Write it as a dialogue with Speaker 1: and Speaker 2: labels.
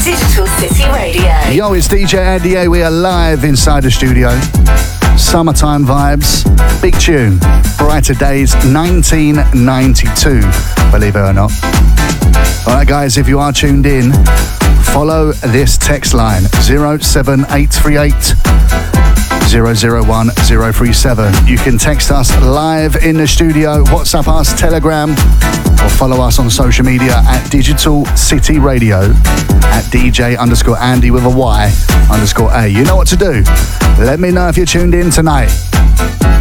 Speaker 1: Digital City Radio.
Speaker 2: Yo, it's DJ Andy A. We are live inside the studio. Summertime vibes. Big tune. Brighter Days 1992. Believe it or not. Alright guys, if you are tuned in, follow this text line 07838 001 037. You can text us live in the studio, WhatsApp us, Telegram, or follow us on social media at Digital City Radio, at DJ_Andy with a Y_A. You know what to do. Let me know if you're tuned in tonight.